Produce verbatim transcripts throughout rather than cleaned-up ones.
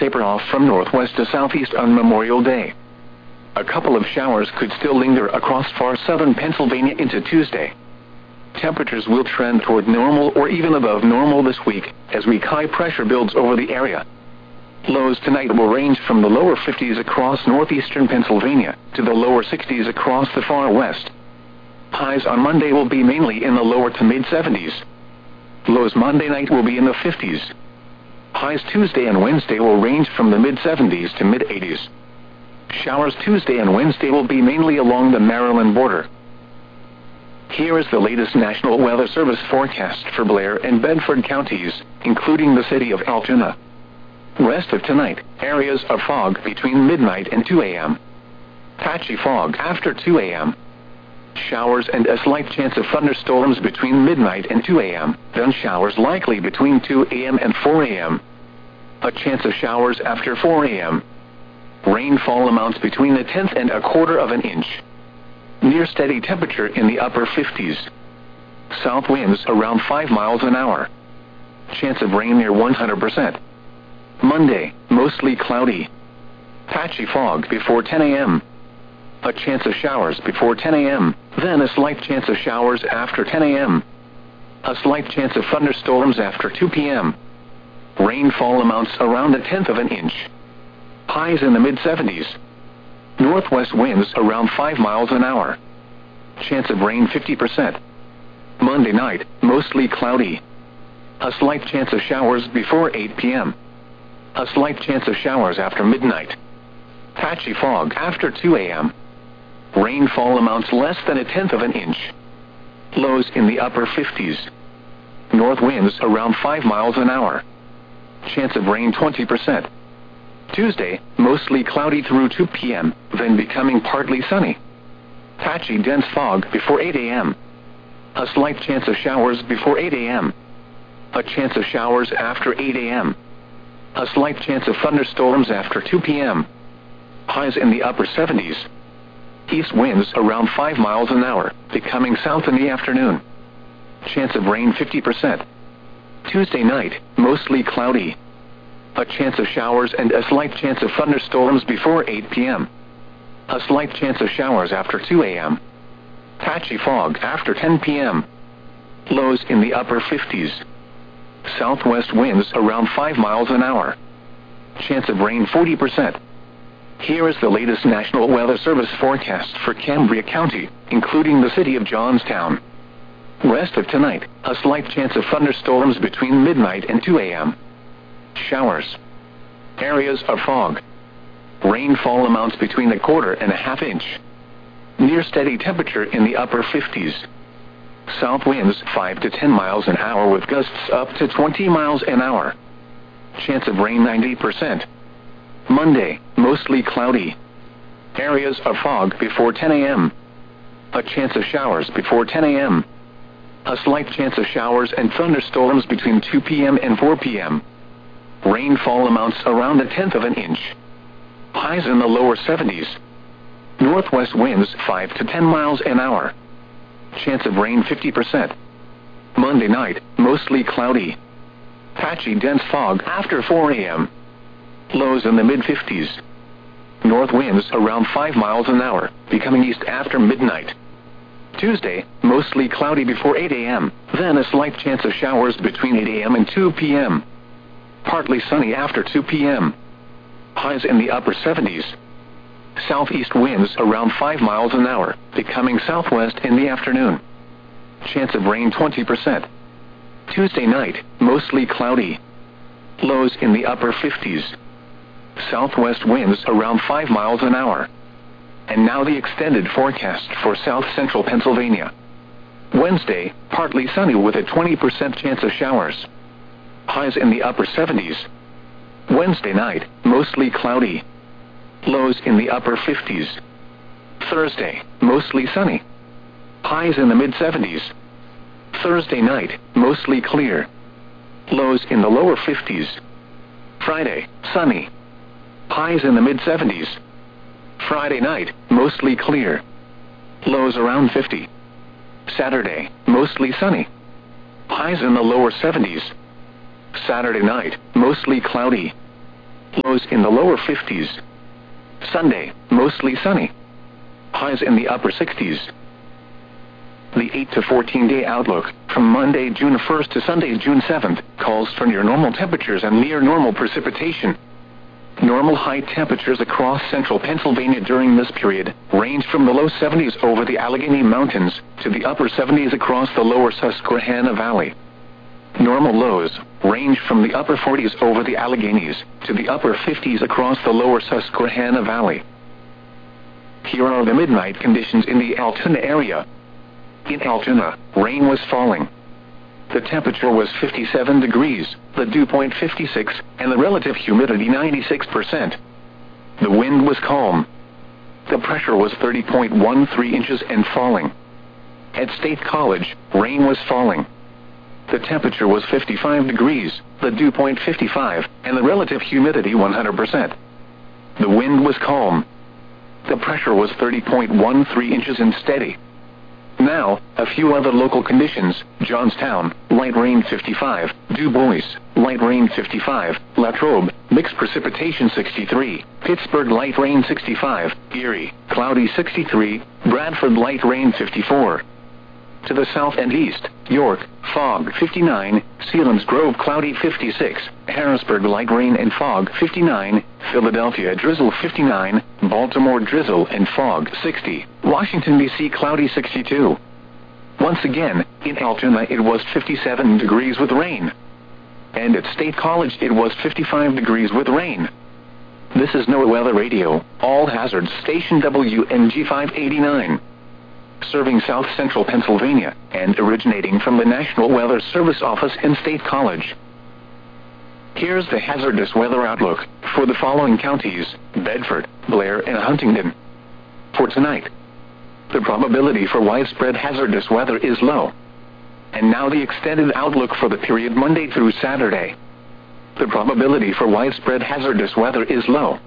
taper off from northwest to southeast on Memorial Day. A couple of showers could still linger across far southern Pennsylvania into Tuesday. Temperatures will trend toward normal or even above normal this week, as weak high pressure builds over the area. Lows tonight will range from the lower fifties across northeastern Pennsylvania to the lower sixties across the far west. Highs on Monday will be mainly in the lower to mid seventies. Lows Monday night will be in the fifties. Highs Tuesday and Wednesday will range from the mid seventies to mid eighties. Showers Tuesday and Wednesday will be mainly along the Maryland border. Here is the latest National Weather Service forecast for Blair and Bedford counties, including the city of Altoona. Rest of tonight, areas of fog between midnight and two a m Patchy fog after two a m Showers and a slight chance of thunderstorms between midnight and two a m Then showers likely between two a m and four a m A chance of showers after four a m Rainfall amounts between a tenth and a quarter of an inch. Near steady temperature in the upper fifties. South winds around five miles an hour. Chance of rain near one hundred percent. Monday, mostly cloudy. Patchy fog before ten a m A chance of showers before ten a m, then a slight chance of showers after ten a m A slight chance of thunderstorms after two p m Rainfall amounts around a tenth of an inch. Highs in the mid seventies. Northwest winds around five miles an hour. Chance of rain fifty percent. Monday night, mostly cloudy. A slight chance of showers before eight p m A slight chance of showers after midnight. Patchy fog after two a m Rainfall amounts less than a tenth of an inch. Lows in the upper fifties. North winds around five miles an hour. Chance of rain twenty percent. Tuesday, mostly cloudy through two p m, then becoming partly sunny. Patchy dense fog before eight a m A slight chance of showers before eight a m A chance of showers after eight a m A slight chance of thunderstorms after two p m Highs in the upper seventies. East winds around five miles an hour, becoming south in the afternoon. Chance of rain fifty percent. Tuesday night, mostly cloudy. A chance of showers and a slight chance of thunderstorms before eight p m A slight chance of showers after two a m Patchy fog after ten p m Lows in the upper fifties. Southwest winds around five miles an hour. Chance of rain forty percent. Here is the latest National Weather Service forecast for Cambria County, including the city of Johnstown. Rest of tonight, a slight chance of thunderstorms between midnight and two a m Showers. Areas of fog. Rainfall amounts between a quarter and a half inch. Near steady temperature in the upper fifties. South winds five to ten miles an hour with gusts up to twenty miles an hour. Chance of rain ninety percent. Monday, mostly cloudy. Areas of fog before ten a m A chance of showers before ten a m A slight chance of showers and thunderstorms between two p m and four p m Rainfall amounts around a tenth of an inch. Highs in the lower seventies. Northwest winds five to ten miles an hour. Chance of rain fifty percent. Monday night, mostly cloudy. Patchy dense fog after four a m Lows in the mid fifties. North winds around five miles an hour, becoming east after midnight. Tuesday, mostly cloudy before eight a m, then a slight chance of showers between eight a m and two p m Partly sunny after two p m Highs in the upper seventies. Southeast winds around five miles an hour, becoming southwest in the afternoon. Chance of rain twenty percent. Tuesday night, mostly cloudy. Lows in the upper fifties. Southwest winds around five miles an hour. And now the extended forecast for south central Pennsylvania. Wednesday, partly sunny with a twenty percent chance of showers. Highs in the upper seventies. Wednesday night, mostly cloudy. Lows in the upper fifties. Thursday, mostly sunny. Highs in the mid seventies. Thursday night, mostly clear. Lows in the lower fifties. Friday, sunny. Highs in the mid seventies. Friday night, mostly clear. Lows around fifty. Saturday, mostly sunny. Highs in the lower seventies. Saturday night, mostly cloudy. Lows in the lower fifties. Sunday, mostly sunny. Highs in the upper sixties. The eight to fourteen day outlook, from Monday, June first to Sunday, June seventh, calls for near normal temperatures and near normal precipitation. Normal high temperatures across central Pennsylvania during this period range from the low seventies over the Allegheny Mountains to the upper seventies across the lower Susquehanna Valley. Normal lows range from the upper forties over the Alleghenies to the upper fifties across the lower Susquehanna Valley. Here are the midnight conditions in the Altoona area. In Altoona, rain was falling. The temperature was fifty-seven degrees, the dew point fifty-six, and the relative humidity ninety-six percent. The wind was calm. The pressure was thirty point one three inches and falling. At State College, rain was falling. The temperature was fifty-five degrees, the dew point fifty-five, and the relative humidity one hundred percent. The wind was calm. The pressure was thirty point one three inches and steady. Now, a few other local conditions. Johnstown, light rain fifty-five, Du Bois, light rain fifty-five, Latrobe, mixed precipitation sixty-three, Pittsburgh, light rain sixty-five, Erie, cloudy sixty-three, Bradford, light rain fifty-four. To the south and east, York, fog fifty-nine, Selinsgrove, cloudy fifty-six, Harrisburg, light rain and fog fifty-nine, Philadelphia, drizzle fifty-nine, Baltimore, drizzle and fog sixty, Washington, D C, cloudy sixty-two. Once again, in Altoona it was fifty-seven degrees with rain. And at State College it was fifty-five degrees with rain. This is NOAA Weather Radio, all hazards, station W N G five eighty-nine. Serving South Central Pennsylvania, and originating from the National Weather Service office in State College. Here's the hazardous weather outlook for the following counties: Bedford, Blair, and Huntingdon. For tonight, the probability for widespread hazardous weather is low. And now the extended outlook for the period Monday through Saturday. The probability for widespread hazardous weather is low.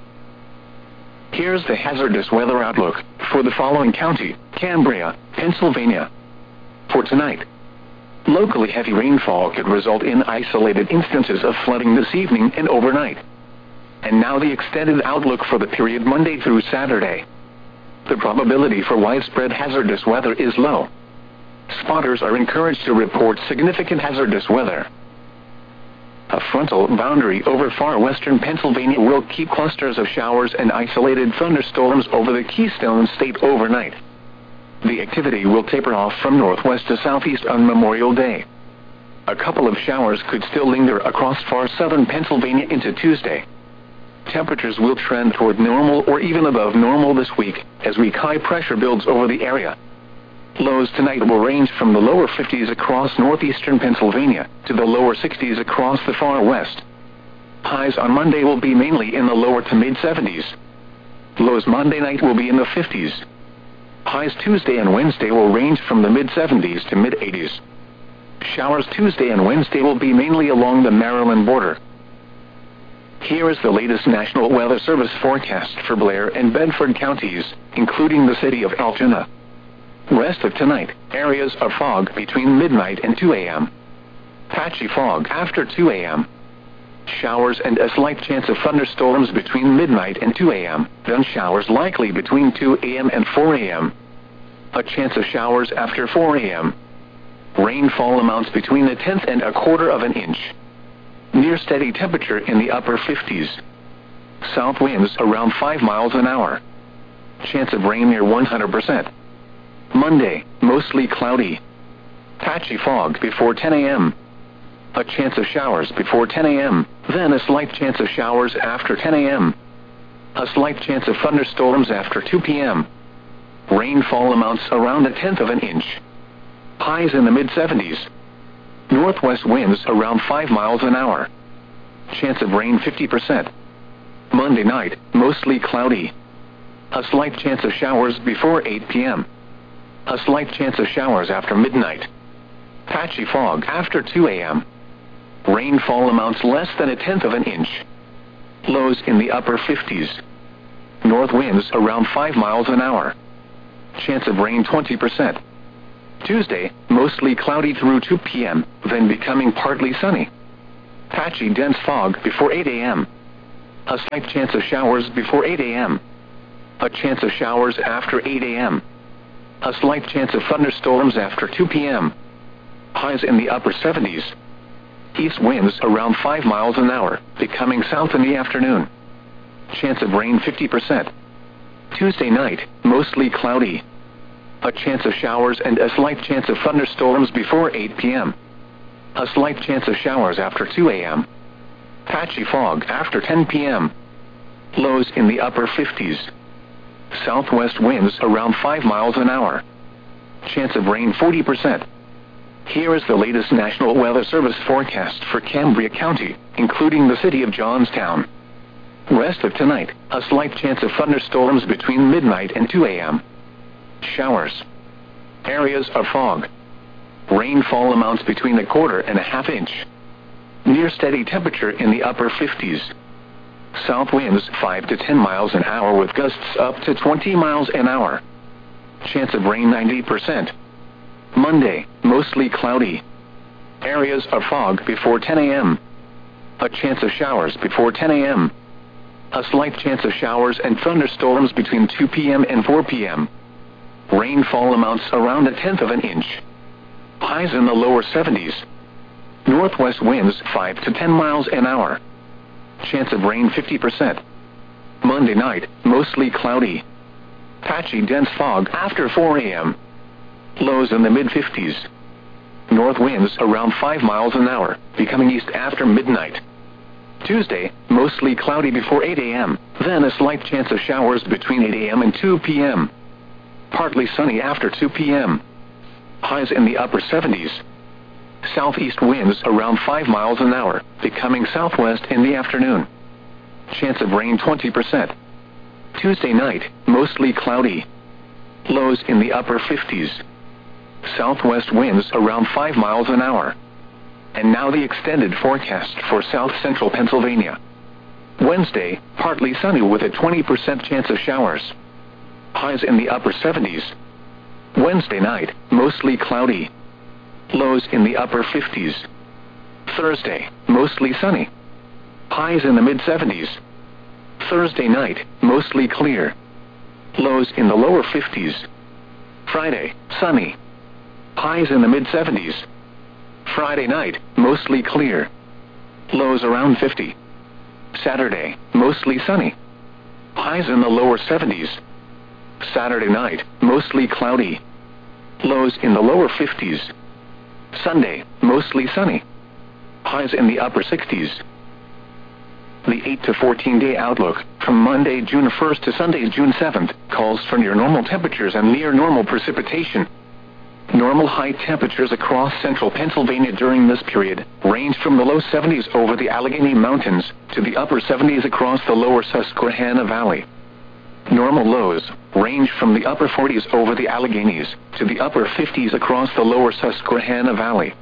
Here's the hazardous weather outlook for the following county: Cambria, Pennsylvania. For tonight, locally heavy rainfall could result in isolated instances of flooding this evening and overnight. And now the extended outlook for the period Monday through Saturday. The probability for widespread hazardous weather is low. Spotters are encouraged to report significant hazardous weather. A frontal boundary over far western Pennsylvania will keep clusters of showers and isolated thunderstorms over the Keystone State overnight. The activity will taper off from northwest to southeast on Memorial Day. A couple of showers could still linger across far southern Pennsylvania into Tuesday. Temperatures will trend toward normal or even above normal this week as weak high pressure builds over the area. Lows tonight will range from the lower fifties across northeastern Pennsylvania to the lower sixties across the far west. Highs on Monday will be mainly in the lower to mid seventies. Lows Monday night will be in the fifties. Highs Tuesday and Wednesday will range from the mid seventies to mid eighties. Showers Tuesday and Wednesday will be mainly along the Maryland border. Here is the latest National Weather Service forecast for Blair and Bedford counties, including the city of Altoona. Rest of tonight, areas of fog between midnight and two a m Patchy fog after two a m Showers and a slight chance of thunderstorms between midnight and two a m Then showers likely between two a m and four a m A chance of showers after four a m Rainfall amounts between a tenth and a quarter of an inch. Near steady temperature in the upper fifties. South winds around five miles an hour. Chance of rain near one hundred percent. Monday, mostly cloudy. Patchy fog before ten a m A chance of showers before ten a m, then a slight chance of showers after ten a m A slight chance of thunderstorms after two p m Rainfall amounts around a tenth of an inch. Highs in the mid seventies. Northwest winds around five miles an hour. Chance of rain fifty percent. Monday night, mostly cloudy. A slight chance of showers before eight p m A slight chance of showers after midnight. Patchy fog after two a m Rainfall amounts less than a tenth of an inch. Lows in the upper fifties. North winds around five miles an hour. Chance of rain twenty percent. Tuesday, mostly cloudy through two p m, then becoming partly sunny. Patchy dense fog before eight a m A slight chance of showers before eight a m A chance of showers after eight a m A slight chance of thunderstorms after two p m Highs in the upper seventies. East winds around five miles an hour, becoming south in the afternoon. Chance of rain fifty percent. Tuesday night, mostly cloudy. A chance of showers and a slight chance of thunderstorms before eight p m A slight chance of showers after two a m Patchy fog after ten p m Lows in the upper fifties. Southwest winds around five miles an hour. Chance of rain forty percent. Here is the latest National Weather Service forecast for Cambria County, including the city of Johnstown. Rest of tonight, a slight chance of thunderstorms between midnight and two a m Showers. Areas of fog. Rainfall amounts between a quarter and a half inch. Near steady temperature in the upper fifties. South winds five to ten miles an hour with gusts up to twenty miles an hour. Chance of rain ninety percent. Monday, mostly cloudy. Areas of fog before ten a m A chance of showers before ten a m A slight chance of showers and thunderstorms between two p m and four p m Rainfall amounts around a tenth of an inch. Highs in the lower seventies. Northwest winds five to ten miles an hour. Chance of rain fifty percent. Monday night, mostly cloudy. Patchy dense fog after four a m Lows in the mid fifties. North winds around five miles an hour, becoming east after midnight. Tuesday, mostly cloudy before eight a m, then a slight chance of showers between eight a m and two p m Partly sunny after two p m Highs in the upper seventies. Southeast winds around five miles an hour, becoming southwest in the afternoon. Chance of rain twenty percent. Tuesday night, mostly cloudy. Lows in the upper fifties. Southwest winds around five miles an hour. And now the extended forecast for south central Pennsylvania. Wednesday, partly sunny with a twenty percent chance of showers. Highs in the upper seventies. Wednesday night, mostly cloudy. Lows in the upper fifties. Thursday, mostly sunny. Highs in the mid seventies. Thursday night, mostly clear. Lows in the lower fifties. Friday, sunny. Highs in the mid seventies. Friday night, mostly clear. Lows around fifty. Saturday, mostly sunny. Highs in the lower seventies. Saturday night, mostly cloudy. Lows in the lower fifties. Sunday, mostly sunny. Highs in the upper sixties. The eight to fourteen day outlook, from Monday, June first to Sunday, June seventh, calls for near normal temperatures and near normal precipitation. Normal high temperatures across central Pennsylvania during this period range from the low seventies over the Allegheny Mountains to the upper seventies across the lower Susquehanna Valley. Normal lows range from the upper forties over the Alleghenies to the upper fifties across the lower Susquehanna Valley.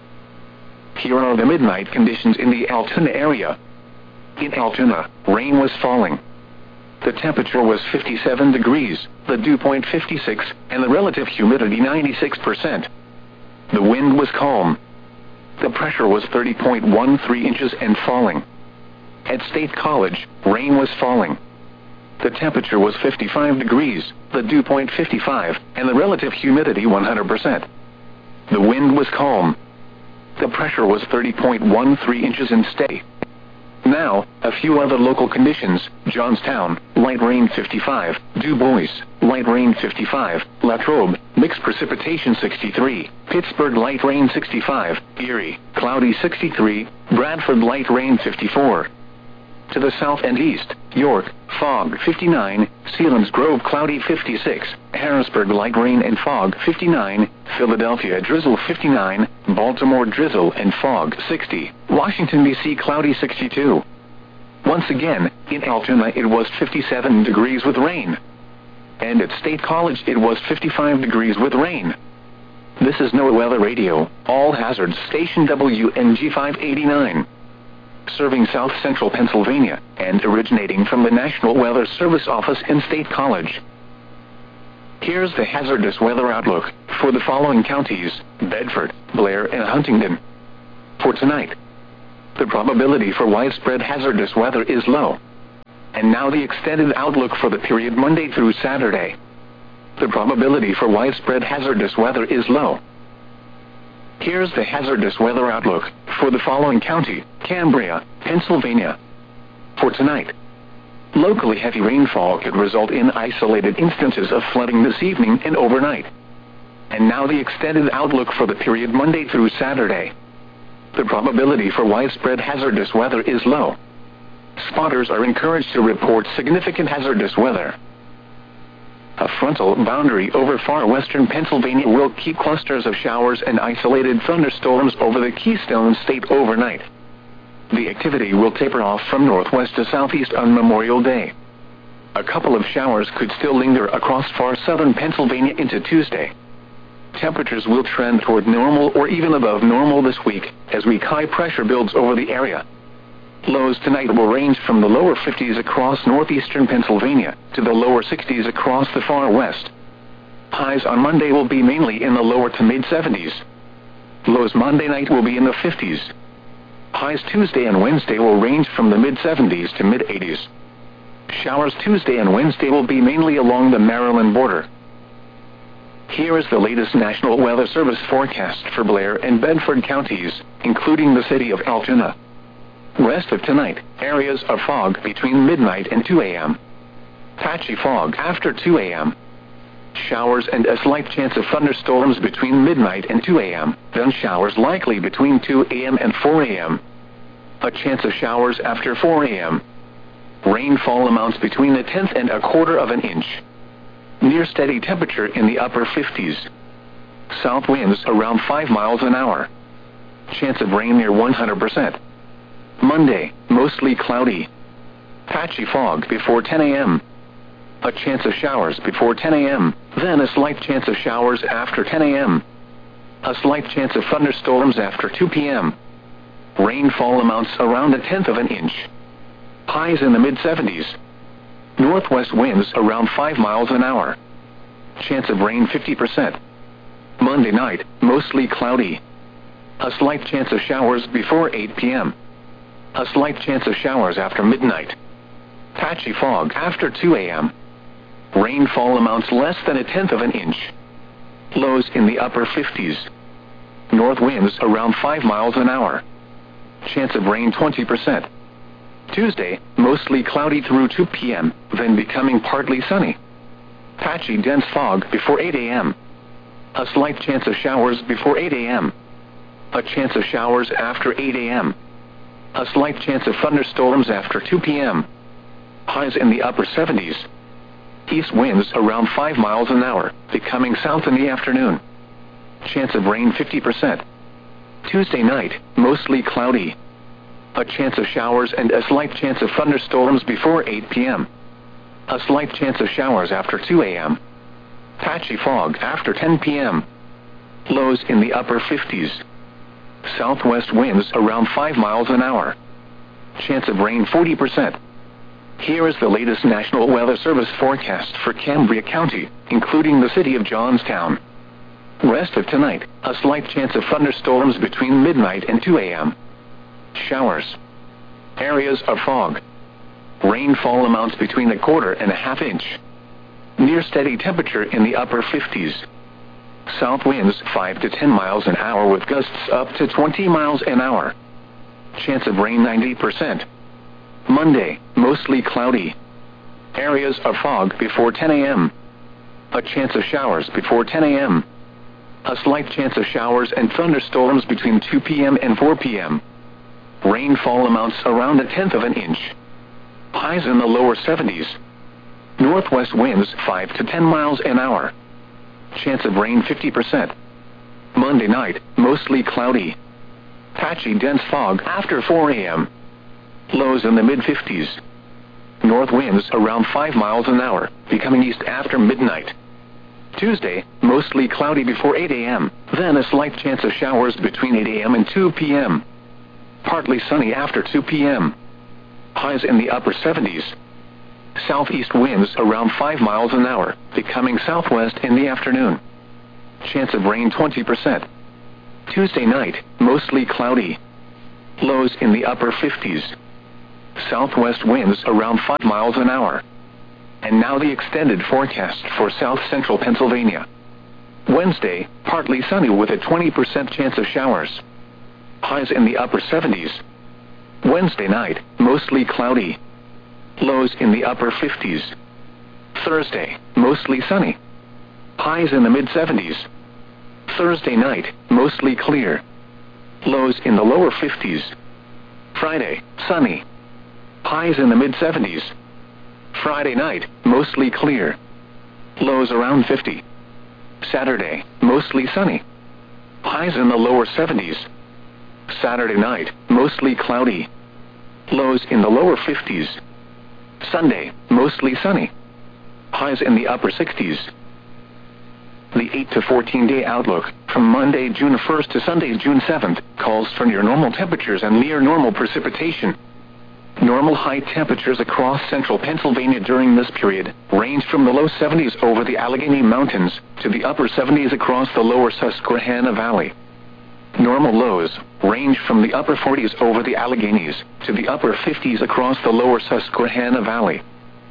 Here are the midnight conditions in the Altoona area. In Altoona, rain was falling. The temperature was fifty-seven degrees, the dew point fifty-six, and the relative humidity ninety-six percent. The wind was calm. The pressure was thirty point one three inches and falling. At State College, rain was falling. The temperature was fifty-five degrees, the dew point fifty-five, and the relative humidity one hundred percent. The wind was calm. The pressure was thirty point one three inches and steady. Now, a few other local conditions. Johnstown, light rain fifty-five, Du Bois, light rain fifty-five, Latrobe, mixed precipitation sixty-three, Pittsburgh, light rain sixty-five, Erie, cloudy sixty-three, Bradford, light rain fifty-four. To the south and east, York, fog fifty-nine, Selinsgrove, cloudy fifty-six, Harrisburg, light rain and fog fifty-nine, Philadelphia, drizzle fifty-nine, Baltimore, drizzle and fog sixty, Washington, D C, cloudy sixty-two. Once again, in Altoona it was fifty-seven degrees with rain. And at State College it was fifty-five degrees with rain. This is NOAA Weather Radio, all hazards, station W N G five eighty-nine. Serving south central Pennsylvania, and originating from the National Weather Service office in State College. Here's the hazardous weather outlook for the following counties: Bedford, Blair, and Huntingdon. For tonight, the probability for widespread hazardous weather is low. And now the extended outlook for the period Monday through Saturday. The probability for widespread hazardous weather is low. Here's the hazardous weather outlook for the following county: Cambria, Pennsylvania. For tonight, locally heavy rainfall could result in isolated instances of flooding this evening and overnight. And now the extended outlook for the period Monday through Saturday. The probability for widespread hazardous weather is low. Spotters are encouraged to report significant hazardous weather. A frontal boundary over far western Pennsylvania will keep clusters of showers and isolated thunderstorms over the Keystone State overnight. The activity will taper off from northwest to southeast on Memorial Day. A couple of showers could still linger across far southern Pennsylvania into Tuesday. Temperatures will trend toward normal or even above normal this week as weak high pressure builds over the area. Lows tonight will range from the lower fifties across northeastern Pennsylvania to the lower sixties across the far west. Highs on Monday will be mainly in the lower to mid seventies. Lows Monday night will be in the fifties. Highs Tuesday and Wednesday will range from the mid seventies to mid eighties. Showers Tuesday and Wednesday will be mainly along the Maryland border. Here is the latest National Weather Service forecast for Blair and Bedford counties, including the city of Altoona. Rest of tonight, areas of fog between midnight and two a m Patchy fog after two a m Showers and a slight chance of thunderstorms between midnight and two a m Then showers likely between two a m and four a m A chance of showers after four a m Rainfall amounts between a tenth and a quarter of an inch. Near steady temperature in the upper fifties. South winds around five miles an hour. Chance of rain near one hundred percent. Monday, mostly cloudy. Patchy fog before ten a m A chance of showers before ten a m Then a slight chance of showers after ten a m A slight chance of thunderstorms after two p m Rainfall amounts around a tenth of an inch. Highs in the mid seventies. Northwest winds around five miles an hour. Chance of rain fifty percent. Monday night, mostly cloudy. A slight chance of showers before eight p m A slight chance of showers after midnight. Patchy fog after two a m Rainfall amounts less than a tenth of an inch. Lows in the upper fifties. North winds around five miles an hour. Chance of rain twenty percent. Tuesday, mostly cloudy through two p m, then becoming partly sunny. Patchy dense fog before eight a m A slight chance of showers before eight a m A chance of showers after eight a m A slight chance of thunderstorms after two p m Highs in the upper seventies. East winds around five miles an hour, becoming south in the afternoon. Chance of rain fifty percent. Tuesday night, mostly cloudy. A chance of showers and a slight chance of thunderstorms before eight p m A slight chance of showers after two a m Patchy fog after ten p m Lows in the upper fifties. Southwest winds around five miles an hour. Chance of rain forty percent. Here is the latest National Weather Service forecast for Cambria County, including the city of Johnstown. Rest of tonight, a slight chance of thunderstorms between midnight and two a m Showers. Areas of fog. Rainfall amounts between a quarter and a half inch. Near steady temperature in the upper fifties. South winds five to ten miles an hour with gusts up to twenty miles an hour. Chance of rain ninety percent. Monday, mostly cloudy. Areas of fog before ten a m A chance of showers before ten a m A slight chance of showers and thunderstorms between two p m and four p m Rainfall amounts around a tenth of an inch. Highs in the lower seventies. Northwest winds five to ten miles an hour. Chance of rain fifty percent. Monday night, mostly cloudy. Patchy dense fog after four a m Lows in the mid fifties. North winds around five miles an hour, becoming east after midnight. Tuesday, mostly cloudy before eight a m Then a slight chance of showers between eight a m and two p m Partly sunny after two p m Highs in the upper seventies. Southeast winds around five miles an hour, becoming southwest in the afternoon. Chance of rain twenty percent. Tuesday night, mostly cloudy. Lows in the upper fifties. southwest winds around five miles an hour. And now the extended forecast for south central Pennsylvania. Wednesday, partly sunny with a twenty percent chance of showers. Highs in the upper seventies. Wednesday night, mostly cloudy. Lows in the upper fifties. Thursday, mostly sunny. Highs in the mid seventies. Thursday night, mostly clear. Lows in the lower fifties. Friday, sunny. Highs in the mid seventies. Friday night, mostly clear. Lows around fifty. Saturday, mostly sunny. Highs in the lower seventies. Saturday night, mostly cloudy. Lows in the lower fifties. Sunday, mostly sunny. Highs in the upper sixties. The eight to fourteen day outlook, from Monday, June first to Sunday, June seventh, calls for near normal temperatures and near normal precipitation. Normal high temperatures across central Pennsylvania during this period range from the low seventies over the Allegheny Mountains to the upper seventies across the lower Susquehanna Valley. Normal lows range from the upper forties over the Alleghenies to the upper fifties across the lower Susquehanna Valley.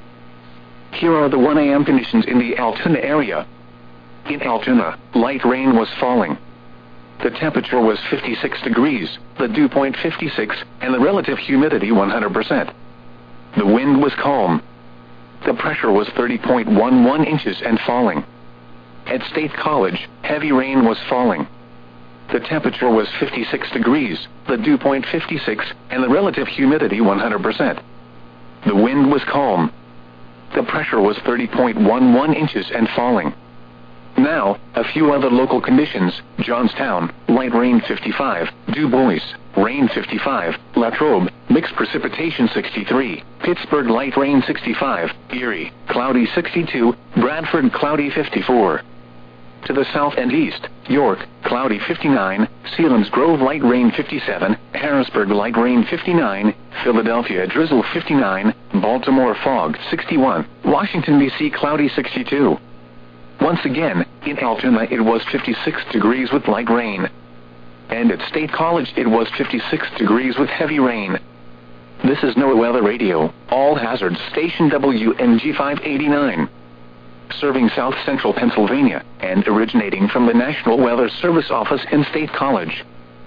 Here are the one A M conditions in the Altoona area. In Altoona, light rain was falling. The temperature was fifty-six degrees, the dew point fifty-six, and the relative humidity one hundred percent. The wind was calm. The pressure was thirty point one one inches and falling. At State College, heavy rain was falling. The temperature was fifty-six degrees, the dew point fifty-six, and the relative humidity one hundred percent. The wind was calm. The pressure was thirty point one one inches and falling. Now, a few other local conditions: Johnstown, light rain fifty-five, Du Bois, rain fifty-five, Latrobe, mixed precipitation sixty-three, Pittsburgh, light rain sixty-five, Erie, cloudy sixty-two, Bradford, cloudy fifty-four. To the south and east, York, cloudy fifty-nine, Selinsgrove, light rain fifty-seven, Harrisburg, light rain fifty-nine, Philadelphia, drizzle fifty-nine, Baltimore, fog sixty-one, Washington, D C, cloudy sixty-two. Once again, in Altoona it was fifty-six degrees with light rain. And at State College it was fifty-six degrees with heavy rain. This is NOAA Weather Radio, all hazards station W N G five eighty-nine. Serving south central Pennsylvania, and originating from the National Weather Service office in State College.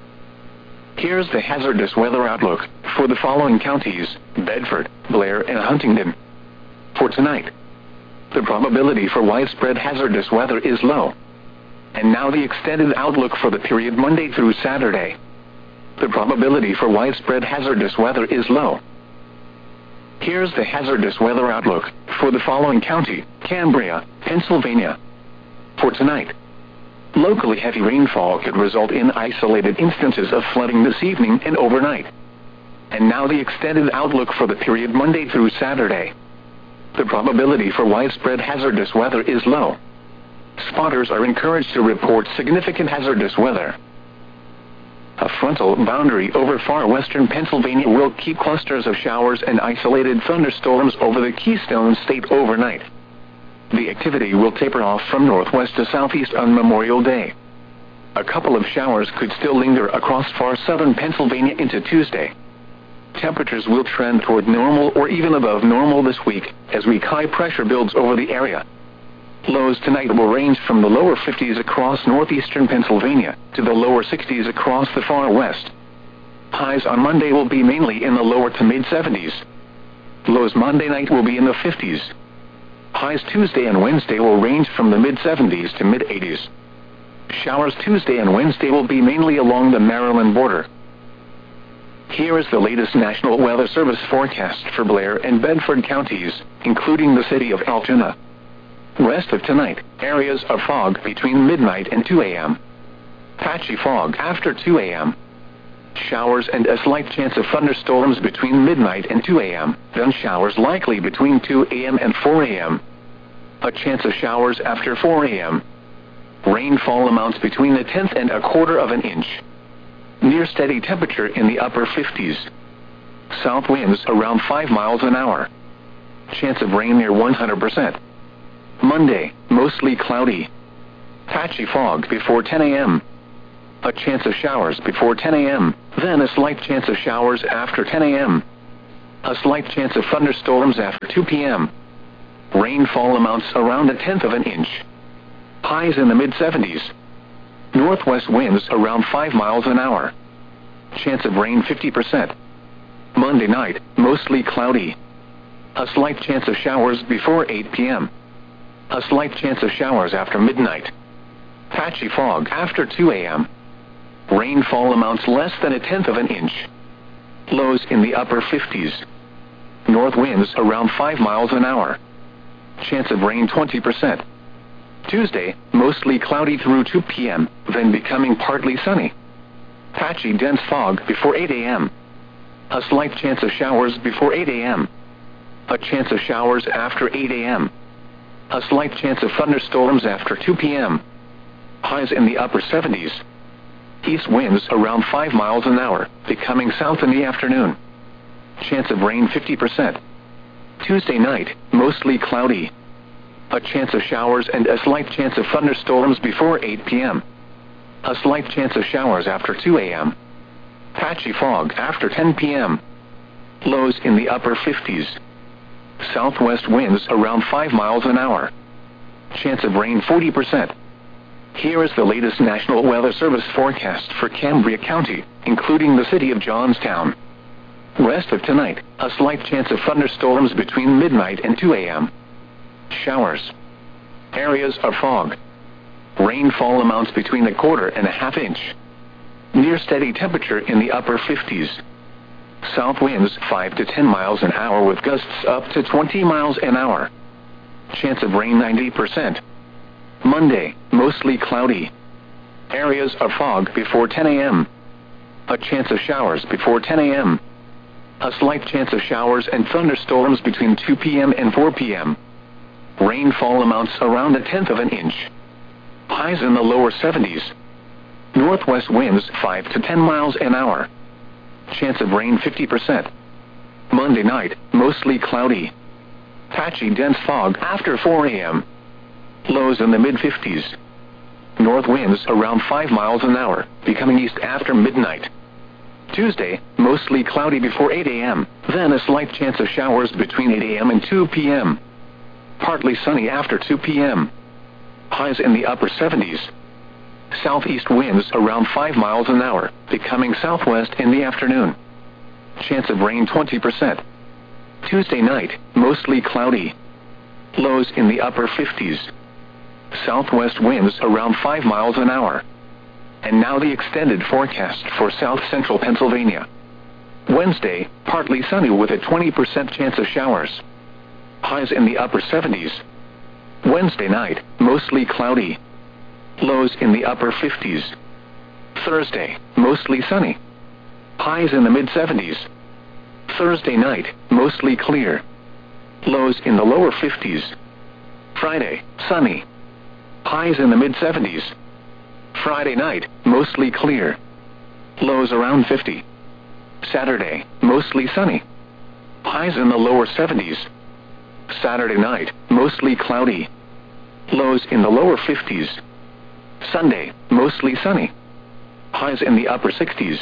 Here's the hazardous weather outlook for the following counties: Bedford, Blair, and Huntingdon. For tonight, the probability for widespread hazardous weather is low. And now the extended outlook for the period Monday through Saturday. The probability for widespread hazardous weather is low. Here's the hazardous weather outlook for the following county: Cambria, Pennsylvania. For tonight, locally heavy rainfall could result in isolated instances of flooding this evening and overnight. And now the extended outlook for the period Monday through Saturday. The probability for widespread hazardous weather is low. Spotters are encouraged to report significant hazardous weather. A frontal boundary over far western Pennsylvania will keep clusters of showers and isolated thunderstorms over the Keystone State overnight. The activity will taper off from northwest to southeast on Memorial Day. A couple of showers could still linger across far southern Pennsylvania into Tuesday. Temperatures will trend toward normal or even above normal this week as weak high pressure builds over the area. Lows tonight will range from the lower fifties across northeastern Pennsylvania to the lower sixties across the far west. Highs on Monday will be mainly in the lower to mid seventies. Lows Monday night will be in the fifties. Highs Tuesday and Wednesday will range from the mid seventies to mid eighties. Showers Tuesday and Wednesday will be mainly along the Maryland border. Here is the latest National Weather Service forecast for Blair and Bedford counties, including the city of Altoona. Rest of tonight, areas of fog between midnight and two A M Patchy fog after two A M Showers and a slight chance of thunderstorms between midnight and two A M Then showers likely between two A M and four A M A chance of showers after four A M Rainfall amounts between a tenth and a quarter of an inch. Near steady temperature in the upper fifties. South winds around five miles an hour. Chance of rain near one hundred percent. Monday, mostly cloudy. Patchy fog before ten A M A chance of showers before ten A M Then a slight chance of showers after ten A M A slight chance of thunderstorms after two p m Rainfall amounts around a tenth of an inch. Highs in the mid seventies. Northwest winds around five miles an hour. Chance of rain fifty percent. Monday night, mostly cloudy. A slight chance of showers before eight p m A slight chance of showers after midnight. Patchy fog after two a m Rainfall amounts less than a tenth of an inch. Lows in the upper fifties. North winds around five miles an hour. Chance of rain twenty percent. Tuesday, mostly cloudy through two p m, then becoming partly sunny. Patchy dense fog before eight a m A slight chance of showers before eight a m A chance of showers after eight a m A slight chance of thunderstorms after two p m Highs in the upper seventies. East winds around five miles an hour, becoming south in the afternoon. Chance of rain fifty percent. Tuesday night, mostly cloudy. A chance of showers and a slight chance of thunderstorms before eight p m A slight chance of showers after two a m Patchy fog after ten p m Lows in the upper fifties. Southwest winds around five miles an hour. Chance of rain forty percent. Here is the latest National Weather Service forecast for Cambria County, including the city of Johnstown. Rest of tonight, a slight chance of thunderstorms between midnight and two a m Showers. Areas of fog. Rainfall amounts between a quarter and a half inch. Near steady temperature in the upper fifties. South winds five to ten miles an hour with gusts up to twenty miles an hour. Chance of rain ninety percent. Monday, mostly cloudy. Areas of fog before ten a m A chance of showers before ten a m A slight chance of showers and thunderstorms between two p m and four p m Rainfall amounts around a tenth of an inch. Highs in the lower seventies. Northwest winds five to ten miles an hour. Chance of rain fifty percent. Monday night, mostly cloudy. Patchy dense fog after four a m Lows in the mid fifties. North winds around five miles an hour, becoming east after midnight. Tuesday, mostly cloudy before eight a m, then a slight chance of showers between eight a m and two p m Partly sunny after two p m Highs in the upper seventies. Southeast winds around five miles an hour, becoming southwest in the afternoon. Chance of rain twenty percent. Tuesday night, mostly cloudy. Lows in the upper fifties. Southwest winds around five miles an hour. And now the extended forecast for south central Pennsylvania. Wednesday, partly sunny with a twenty percent chance of showers. Highs in the upper seventies. Wednesday night, mostly cloudy. Lows in the upper fifties. Thursday, mostly sunny. Highs in the mid seventies. Thursday night, mostly clear. Lows in the lower fifties. Friday, sunny. Highs in the mid seventies. Friday night, mostly clear. Lows around fifty. Saturday, mostly sunny. Highs in the lower seventies. Saturday night, mostly cloudy. Lows in the lower fifties. Sunday, mostly sunny. Highs in the upper sixties.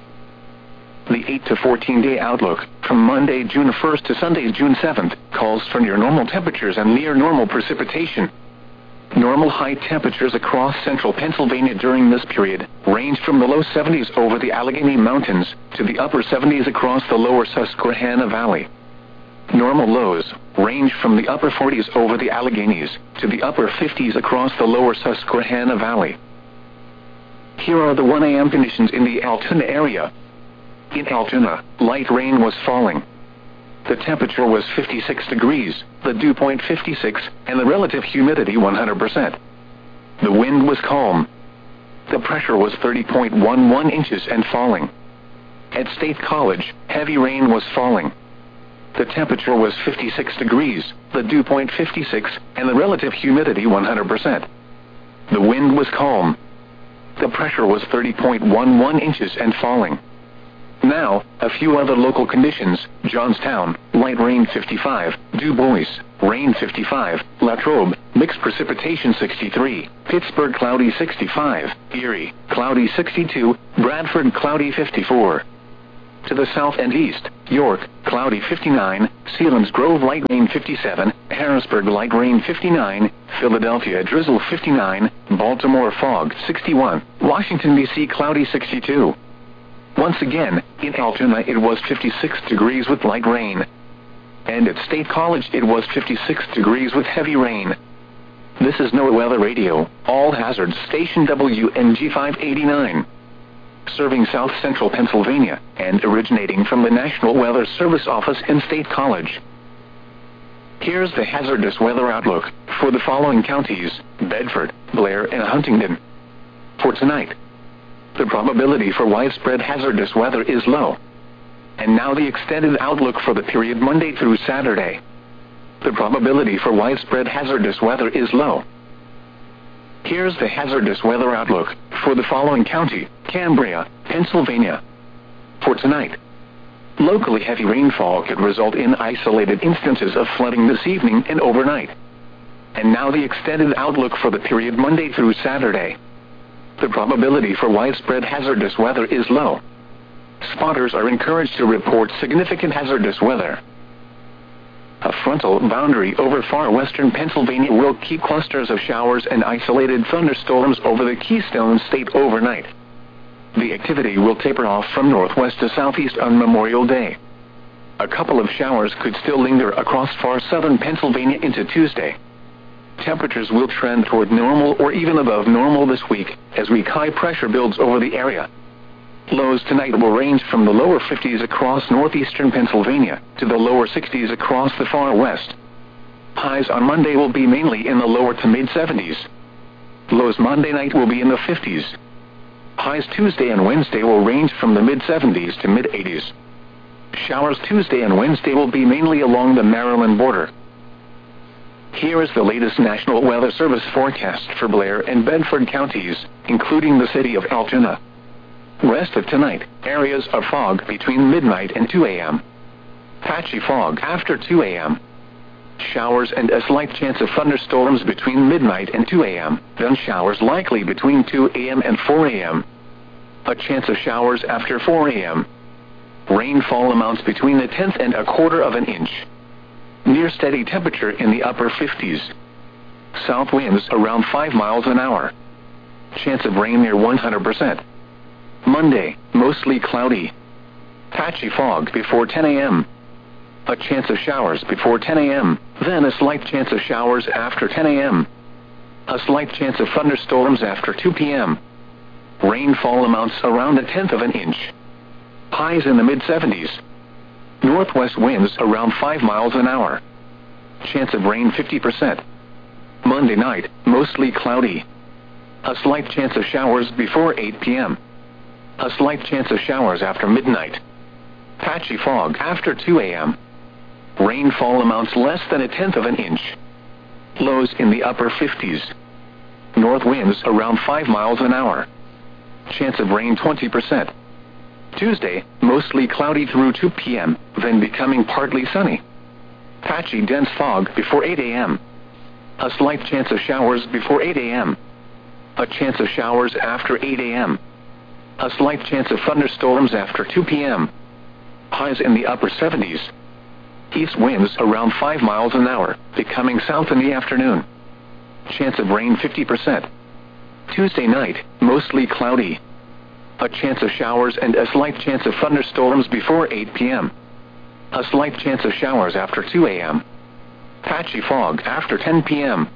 The eight to fourteen day outlook, from Monday, June first to Sunday, June seventh, calls for near normal temperatures and near normal precipitation. Normal high temperatures across central Pennsylvania during this period range from the low seventies over the Allegheny Mountains to the upper seventies across the lower Susquehanna Valley. Normal lows range from the upper forties over the Alleghenies to the upper fifties across the lower Susquehanna Valley. Here are the one a m conditions in the Altoona area. In Altoona, light rain was falling. The temperature was fifty-six degrees, the dew point fifty-six, and the relative humidity one hundred percent. The wind was calm. The pressure was thirty point one one inches and falling. At State College, heavy rain was falling. The temperature was fifty-six degrees, the dew point fifty-six, and the relative humidity one hundred percent. The wind was calm. The pressure was thirty point one one inches and falling. Now, a few other local conditions: Johnstown, light rain fifty-five, Du Bois, rain fifty-five, Latrobe, mixed precipitation sixty-three, Pittsburgh cloudy sixty-five, Erie, cloudy sixty-two, Bradford cloudy fifty-four. To the south and east, York, cloudy fifty-nine, Selinsgrove light rain fifty-seven, Harrisburg light rain fifty-nine, Philadelphia drizzle fifty-nine, Baltimore fog sixty-one, Washington D C cloudy sixty-two. Once again, in Altoona it was fifty-six degrees with light rain. And at State College it was fifty-six degrees with heavy rain. This is NOAA Weather Radio, All Hazards Station W N G five eighty-nine. Serving South Central Pennsylvania, and originating from the National Weather Service office in State College. Here's the hazardous weather outlook for the following counties: Bedford, Blair, and Huntingdon. For tonight, the probability for widespread hazardous weather is low. And now the extended outlook for the period Monday through Saturday. The probability for widespread hazardous weather is low. Here's the hazardous weather outlook for the following county: Cambria, Pennsylvania. For tonight, locally heavy rainfall could result in isolated instances of flooding this evening and overnight. And now the extended outlook for the period Monday through Saturday. The probability for widespread hazardous weather is low. Spotters are encouraged to report significant hazardous weather. A frontal boundary over far western Pennsylvania will keep clusters of showers and isolated thunderstorms over the Keystone State overnight. The activity will taper off from northwest to southeast on Memorial Day. A couple of showers could still linger across far southern Pennsylvania into Tuesday. Temperatures will trend toward normal or even above normal this week as weak high pressure builds over the area. Lows tonight will range from the lower fifties across northeastern Pennsylvania to the lower sixties across the far west. Highs on Monday will be mainly in the lower to mid seventies. Lows Monday night will be in the fifties. Highs Tuesday and Wednesday will range from the mid seventies to mid eighties. Showers Tuesday and Wednesday will be mainly along the Maryland border. Here is the latest National Weather Service forecast for Blair and Bedford counties, including the city of Altoona. Rest of tonight, areas of fog between midnight and two a m Patchy fog after two a m Showers and a slight chance of thunderstorms between midnight and two a m Then showers likely between two a m and four a m A chance of showers after four a m Rainfall amounts between a tenth and a quarter of an inch. Near steady temperature in the upper fifties. South winds around five miles an hour. Chance of rain near one hundred percent. Monday, mostly cloudy. Patchy fog before ten a m A chance of showers before ten a m Then a slight chance of showers after ten a m A slight chance of thunderstorms after two p m Rainfall amounts around a tenth of an inch. Highs in the mid seventies. Northwest winds around five miles an hour. Chance of rain fifty percent. Monday night, mostly cloudy. A slight chance of showers before eight p m A slight chance of showers after midnight. Patchy fog after two a m Rainfall amounts less than a tenth of an inch. Lows in the upper fifties. North winds around five miles an hour. Chance of rain twenty percent. Tuesday, mostly cloudy through two p m, then becoming partly sunny. Patchy dense fog before eight a m A slight chance of showers before eight a m A chance of showers after eight a m A slight chance of thunderstorms after two p m Highs in the upper seventies. East winds around five miles an hour, becoming south in the afternoon. Chance of rain fifty percent. Tuesday night, mostly cloudy. A chance of showers and a slight chance of thunderstorms before eight p m A slight chance of showers after two a m Patchy fog after ten p m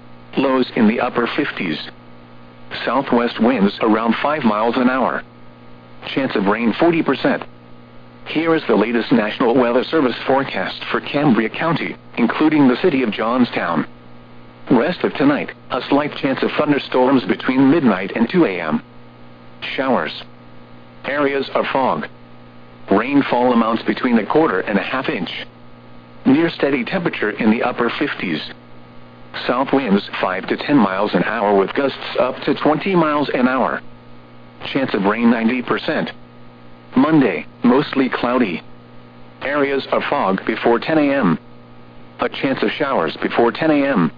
Lows in the upper fifties. Southwest winds around five miles an hour. Chance of rain forty percent. Here is the latest National Weather Service forecast for Cambria County, including the city of Johnstown. Rest of tonight, a slight chance of thunderstorms between midnight and two a m Showers. Areas of fog. Rainfall amounts between a quarter and a half inch. Near steady temperature in the upper fifties. South winds five to ten miles an hour with gusts up to twenty miles an hour. Chance of rain ninety percent. Monday, mostly cloudy. Areas of fog before ten a m A chance of showers before ten a m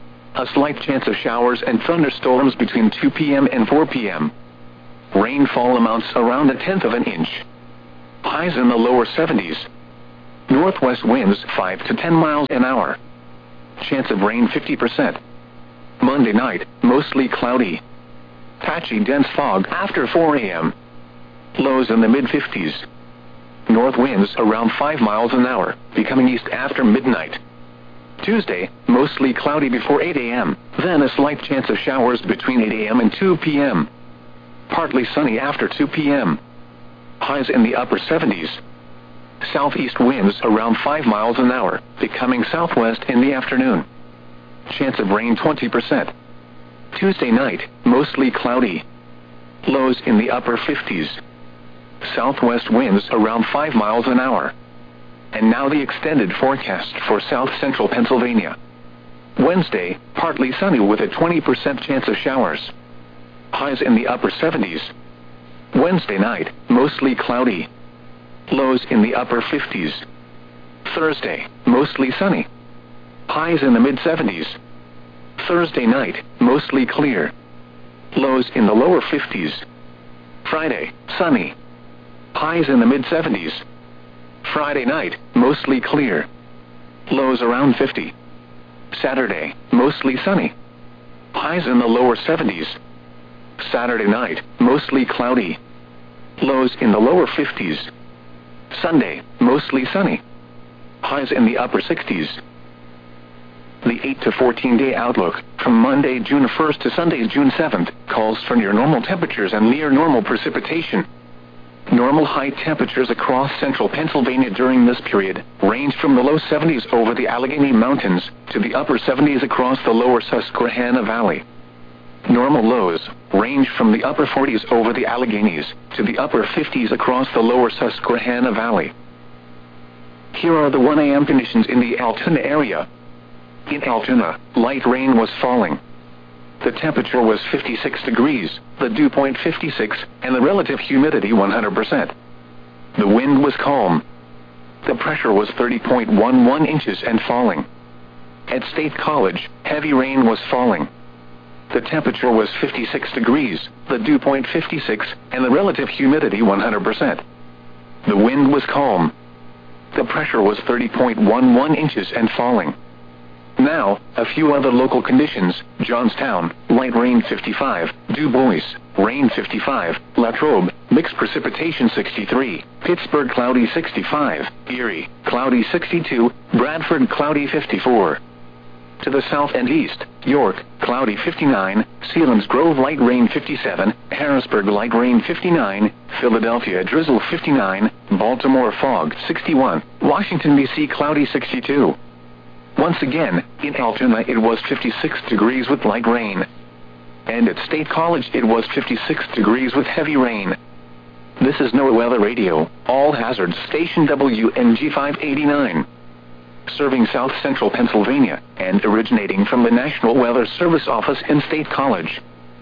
A slight chance of showers and thunderstorms between two p m and four p m Rainfall amounts around a tenth of an inch. highs in the lower seventies. Northwest winds five to ten miles an hour. Chance of rain fifty percent. Monday night, mostly cloudy. Patchy dense fog after four a m Lows in the mid fifties. North winds around five miles an hour, becoming east after midnight. Tuesday, mostly cloudy before eight a m, then a slight chance of showers between eight a m and two p m Partly sunny after two p m Highs in the upper seventies. Southeast winds around five miles an hour, becoming southwest in the afternoon. Chance of rain twenty percent. Tuesday night, mostly cloudy. Lows in the upper fifties. Southwest winds around five miles an hour. And now the extended forecast for south central Pennsylvania. Wednesday, partly sunny with a twenty percent chance of showers. Highs in the upper seventies. Wednesday night, mostly cloudy. Lows in the upper fifties. Thursday, mostly sunny. Highs in the mid seventies. Thursday night, mostly clear. Lows in the lower fifties. Friday, sunny. Highs in the mid seventies. Friday night, mostly clear. Lows around fifty. Saturday, mostly sunny. Highs in the lower seventies. Saturday night, mostly cloudy. Lows in the lower fifties. Sunday, mostly sunny. Highs in the upper sixties. The eight to fourteen day outlook, from Monday, June first to Sunday, June seventh, calls for near normal temperatures and near normal precipitation. Normal high temperatures across central Pennsylvania during this period range from the low seventies over the Allegheny Mountains to the upper seventies across the lower Susquehanna Valley. Normal lows range from the upper forties over the Alleghenies to the upper fifties across the lower Susquehanna Valley. Here are the one a m conditions in the Altoona area. In Altoona, light rain was falling. The temperature was fifty-six degrees, the dew point fifty-six, and the relative humidity one hundred percent. The wind was calm. The pressure was thirty point one one inches and falling. At State College, heavy rain was falling. The temperature was fifty-six degrees, the dew point fifty-six, and the relative humidity one hundred percent. The wind was calm. The pressure was thirty point one one inches and falling. Now, a few other local conditions: Johnstown, light rain fifty-five, Du Bois, rain fifty-five, Latrobe, mixed precipitation sixty-three, Pittsburgh cloudy sixty-five, Erie, cloudy sixty-two, Bradford cloudy fifty-four. To the south and east, York, cloudy fifty-nine, Selinsgrove light rain fifty-seven, Harrisburg light rain fifty-nine, Philadelphia drizzle fifty-nine, Baltimore fog sixty-one, Washington D C cloudy sixty-two. Once again, in Altoona it was fifty-six degrees with light rain. And at State College it was fifty-six degrees with heavy rain. This is NOAA Weather Radio, all hazards station W N G five eighty-nine. Serving south central Pennsylvania, and originating from the National Weather Service office in State College.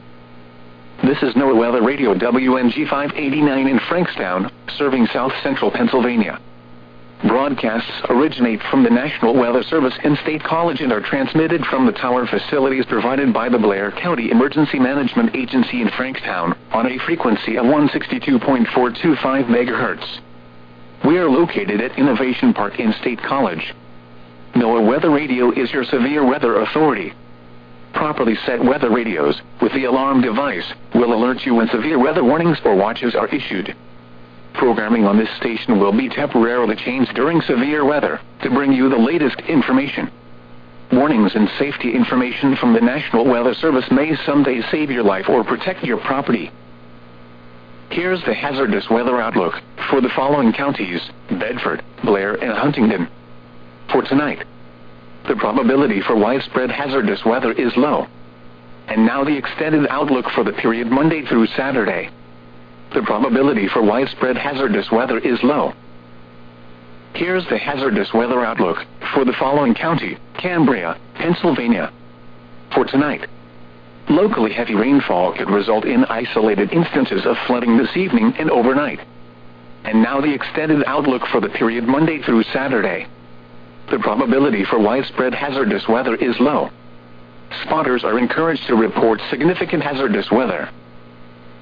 This is NOAA Weather Radio W N G five eighty-nine in Frankstown, serving south central Pennsylvania. Broadcasts originate from the National Weather Service in State College and are transmitted from the tower facilities provided by the Blair County Emergency Management Agency in Frankstown, on a frequency of one sixty-two point four two five megahertz. We are located at Innovation Park in State College. NOAA Weather Radio is your severe weather authority. Properly set weather radios, with the alarm device, will alert you when severe weather warnings or watches are issued. Programming on this station will be temporarily changed during severe weather, to bring you the latest information. Warnings and safety information from the National Weather Service may someday save your life or protect your property. Here's the hazardous weather outlook for the following counties: Bedford, Blair, and Huntingdon. For tonight, the probability for widespread hazardous weather is low. And now the extended outlook for the period Monday through Saturday. The probability for widespread hazardous weather is low. Here's the hazardous weather outlook for the following county: Cambria, Pennsylvania. For tonight, locally heavy rainfall could result in isolated instances of flooding this evening and overnight. And now the extended outlook for the period Monday through Saturday. The probability for widespread hazardous weather is low. Spotters are encouraged to report significant hazardous weather.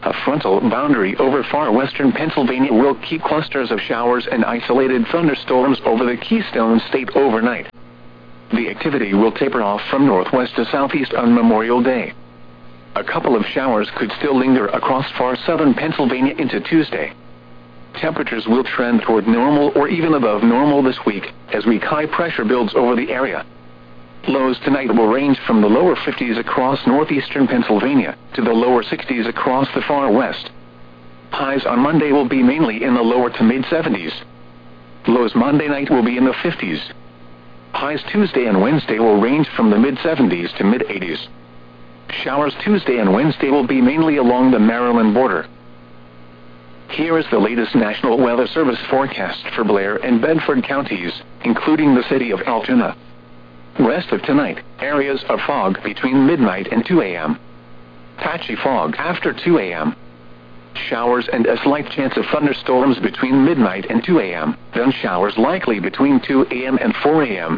A frontal boundary over far western Pennsylvania will keep clusters of showers and isolated thunderstorms over the Keystone State overnight. The activity will taper off from northwest to southeast on Memorial Day. A couple of showers could still linger across far southern Pennsylvania into Tuesday. Temperatures will trend toward normal or even above normal this week, as weak high pressure builds over the area. Lows tonight will range from the lower fifties across northeastern Pennsylvania to the lower sixties across the far west. Highs on Monday will be mainly in the lower to mid seventies. Lows Monday night will be in the fifties. Highs Tuesday and Wednesday will range from the mid seventies to mid eighties. Showers Tuesday and Wednesday will be mainly along the Maryland border. Here is the latest National Weather Service forecast for Blair and Bedford counties, including the city of Altoona. Rest of tonight, areas of fog between midnight and two a m Patchy fog after two a m Showers and a slight chance of thunderstorms between midnight and two a m Then showers likely between two a m and four a m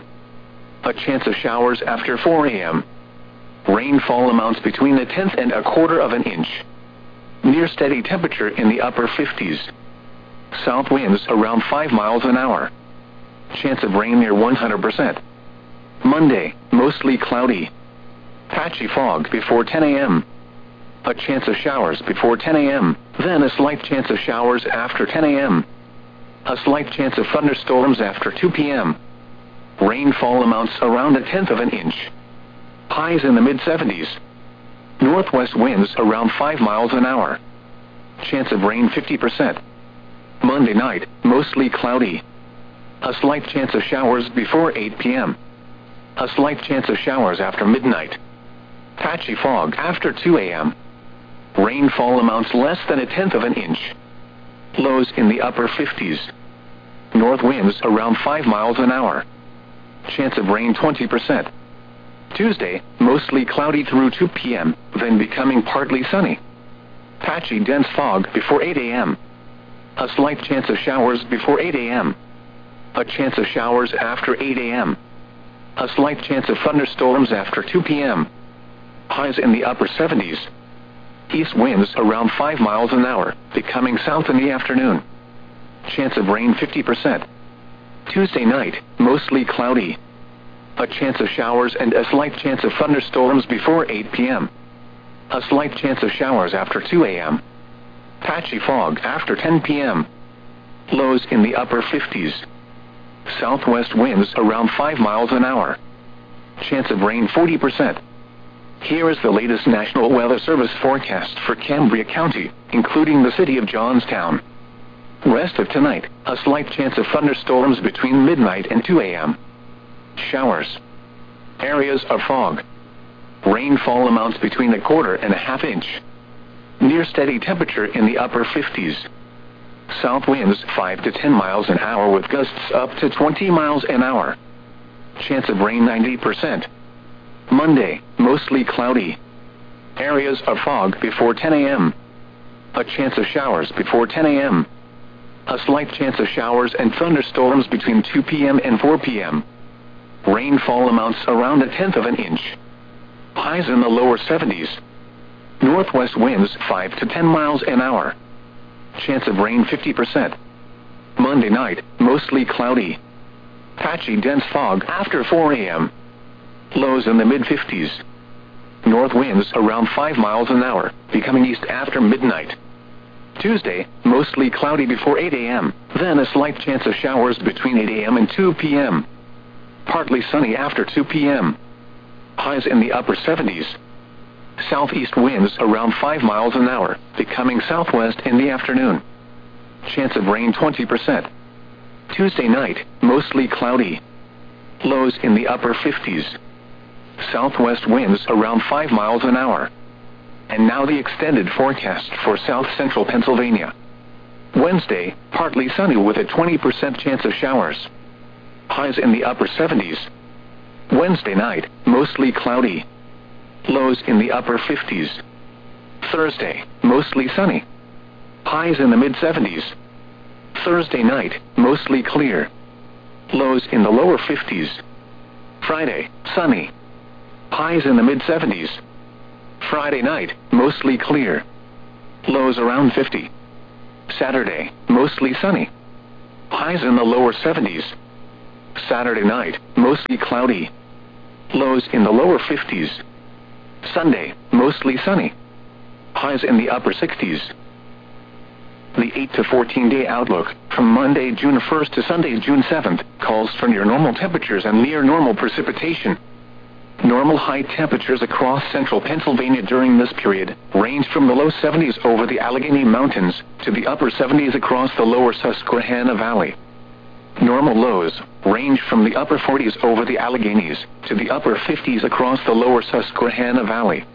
A chance of showers after four a m Rainfall amounts between a tenth and a quarter of an inch. Near steady temperature in the upper fifties. South winds around five miles an hour. Chance of rain near one hundred percent. Monday, mostly cloudy. Patchy fog before ten a m A chance of showers before ten a m, then a slight chance of showers after ten a m A slight chance of thunderstorms after two p m Rainfall amounts around a tenth of an inch. Highs in the mid seventies. Northwest winds around five miles an hour. Chance of rain fifty percent. Monday night, mostly cloudy. A slight chance of showers before eight p m A slight chance of showers after midnight. Patchy fog after two a m Rainfall amounts less than a tenth of an inch. Lows in the upper fifties. North winds around five miles an hour. Chance of rain twenty percent. Tuesday, mostly cloudy through two p m, then becoming partly sunny. Patchy dense fog before eight a m A slight chance of showers before eight a m A chance of showers after eight a m A slight chance of thunderstorms after two p m Highs in the upper seventies. East winds around five miles an hour, becoming south in the afternoon. Chance of rain fifty percent. Tuesday night, mostly cloudy. A chance of showers and a slight chance of thunderstorms before eight p m A slight chance of showers after two a m Patchy fog after ten p m Lows in the upper fifties. Southwest winds around five miles an hour. Chance of rain forty percent. Here is the latest National Weather Service forecast for Cambria County, including the city of Johnstown. Rest of tonight, a slight chance of thunderstorms between midnight and two a m Showers. Areas of fog. Rainfall amounts between a quarter and a half inch. Near steady temperature in the upper fifties. South winds five to ten miles an hour with gusts up to twenty miles an hour. Chance of rain ninety percent. Monday, mostly cloudy. Areas of fog before ten a m A chance of showers before ten a m A slight chance of showers and thunderstorms between two p m and four p m Rainfall amounts around a tenth of an inch. Highs in the lower seventies. Northwest winds five to ten miles an hour. Chance of rain fifty percent. Monday night, mostly cloudy. Patchy dense fog after four a m Lows in the mid fifties. North winds around five miles an hour, becoming east after midnight. Tuesday, mostly cloudy before eight a m, then a slight chance of showers between eight a m and two p m Partly sunny after two p m Highs in the upper seventies. Southeast winds around five miles an hour, becoming southwest in the afternoon. Chance of rain twenty percent. Tuesday night, mostly cloudy. Lows in the upper fifties. Southwest winds around five miles an hour. And now the extended forecast for south central Pennsylvania. Wednesday, partly sunny with a twenty percent chance of showers. Highs in the upper seventies. Wednesday night, mostly cloudy. Lows in the upper fifties. Thursday, mostly sunny. Highs in the mid seventies. Thursday night, mostly clear. Lows in the lower fifties. Friday, sunny. Highs in the mid seventies. Friday night, mostly clear. Lows around fifty. Saturday, mostly sunny. Highs in the lower seventies. Saturday night, mostly cloudy. Lows in the lower fifties. Sunday, mostly sunny. Highs in the upper sixties. The eight to fourteen day outlook, from Monday, June first to Sunday, June seventh, calls for near normal temperatures and near normal precipitation. Normal high temperatures across central Pennsylvania during this period range from the low seventies over the Allegheny Mountains to the upper seventies across the lower Susquehanna Valley. Normal lows range from the upper forties over the Alleghenies to the upper fifties across the lower Susquehanna Valley.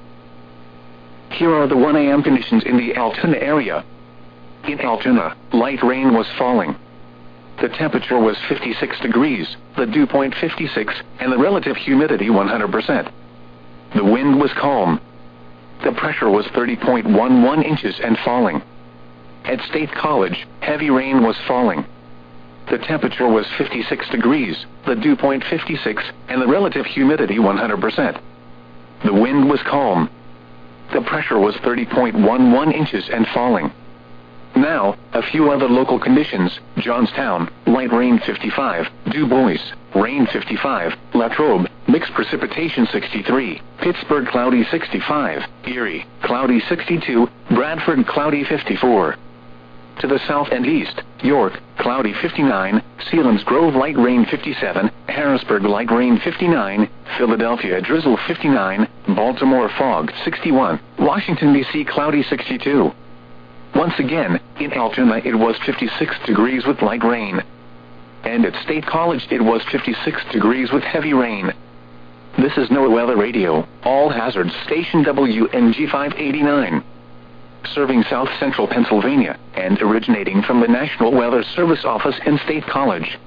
Here are the one A M conditions in the Altoona area. In Altoona, light rain was falling. The temperature was fifty-six degrees, the dew point fifty-six, and the relative humidity one hundred percent. The wind was calm. The pressure was thirty point one one inches and falling. At State College, heavy rain was falling. The temperature was fifty-six degrees, the dew point fifty-six, and the relative humidity one hundred percent. The wind was calm. The pressure was thirty point one one inches and falling. Now, a few other local conditions: Johnstown, light rain fifty-five, Du Bois, rain fifty-five, Latrobe, mixed precipitation sixty-three, Pittsburgh cloudy sixty-five, Erie, cloudy sixty-two, Bradford cloudy fifty-four. To the south and east, York, cloudy fifty-nine, Selinsgrove light rain fifty-seven, Harrisburg light rain fifty-nine, Philadelphia drizzle fifty-nine, Baltimore fog sixty-one, Washington D C cloudy sixty-two. Once again, in Altoona it was fifty-six degrees with light rain. And at State College it was fifty-six degrees with heavy rain. This is NOAA Weather Radio, all hazards station W N G five eighty-nine. Serving south central Pennsylvania, and originating from the National Weather Service office in State College.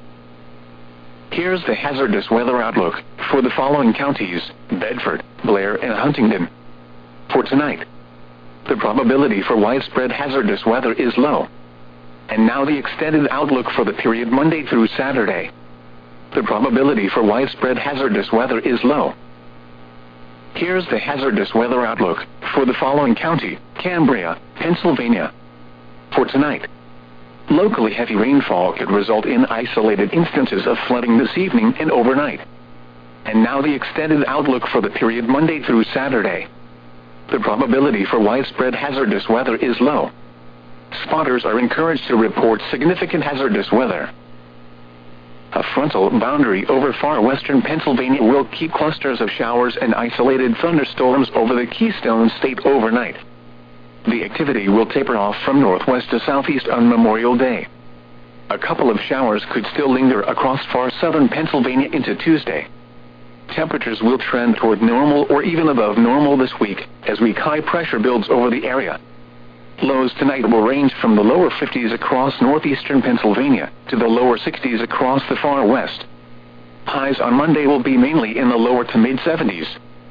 Here's the hazardous weather outlook for the following counties: Bedford, Blair, and Huntingdon. For tonight, the probability for widespread hazardous weather is low. And now the extended outlook for the period Monday through Saturday. The probability for widespread hazardous weather is low. Here's the hazardous weather outlook for the following county: Cambria, Pennsylvania. For tonight, locally heavy rainfall could result in isolated instances of flooding this evening and overnight. And now the extended outlook for the period Monday through Saturday. The probability for widespread hazardous weather is low. Spotters are encouraged to report significant hazardous weather. A frontal boundary over far western Pennsylvania will keep clusters of showers and isolated thunderstorms over the Keystone State overnight. The activity will taper off from northwest to southeast on Memorial Day. A couple of showers could still linger across far southern Pennsylvania into Tuesday. Temperatures will trend toward normal or even above normal this week as weak high pressure builds over the area. Lows tonight will range from the lower fifties across northeastern Pennsylvania to the lower sixties across the far west. Highs on Monday will be mainly in the lower to mid seventies.